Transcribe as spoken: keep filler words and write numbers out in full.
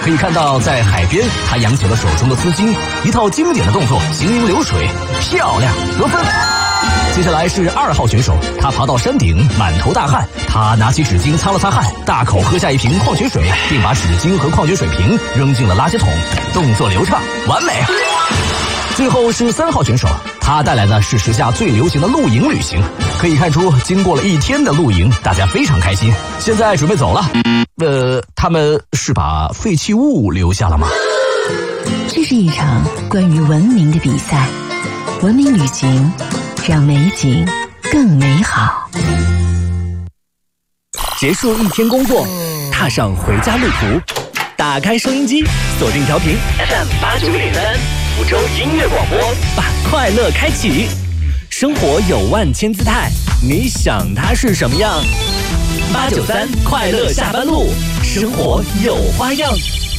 可以看到在海边，他扬起了手中的丝巾，一套经典的动作，行云流水，漂亮，得分。接下来是二号选手，他爬到山顶，满头大汗，他拿起纸巾擦了擦汗，大口喝下一瓶矿泉水，并把纸巾和矿泉水瓶扔进了垃圾桶，动作流畅，完美。最后是三号选手，他带来的是时下最流行的露营旅行，可以看出经过了一天的露营，大家非常开心，现在准备走了。呃，他们是把废弃物留下了吗？ 这是一场关于文明的比赛，文明旅行让美景更美好。 结束一天工作，踏上回家路途，打开收音机，锁定调频 F M 八九点三，福州音乐广播，把快乐开启。生活有万千姿态，你想它是什么样？八九三快乐下班路，生活有花样。